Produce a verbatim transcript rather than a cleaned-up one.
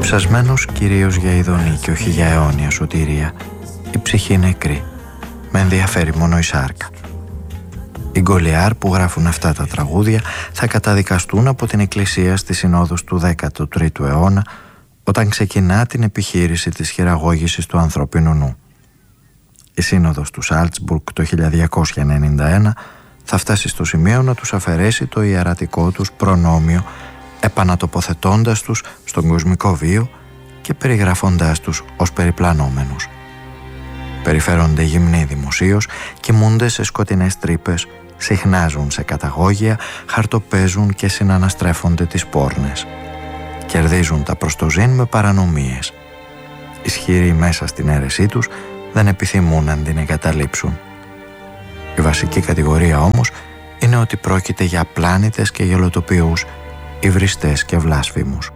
Ψασμένος κυρίως για ειδονή και όχι για αιώνια σωτηρία, η ψυχή νεκρή, με ενδιαφέρει μόνο η σάρκα. Οι Γκολιάρ που γράφουν αυτά τα τραγούδια θα καταδικαστούν από την Εκκλησία στις συνόδους του δέκατου τρίτου αιώνα, όταν ξεκινά την επιχείρηση της χειραγώγησης του ανθρώπινου νου. Η σύνοδος του Σάλτσμπουργκ το χίλια διακόσια ενενήντα ένα θα φτάσει στο σημείο να τους αφαιρέσει το ιερατικό τους προνόμιο, επανατοποθετώντας τους στον κοσμικό βίο και περιγραφώντας τους ως περιπλανόμενους. Περιφέρονται γυμνοί δημοσίως, κοιμούνται σε σκοτεινές τρύπες, συχνάζουν σε καταγόγια, χαρτοπέζουν και συναναστρέφονται τις πόρνες. Κερδίζουν τα προστοζήν με παρανομίες. Ισχυροί μέσα στην αίρεσή τους δεν επιθυμούν να την εγκαταλείψουν. Η βασική κατηγορία όμως είναι ότι πρόκειται για πλάνητες και γελοτοποιούς, υβριστές και βλάσφημους.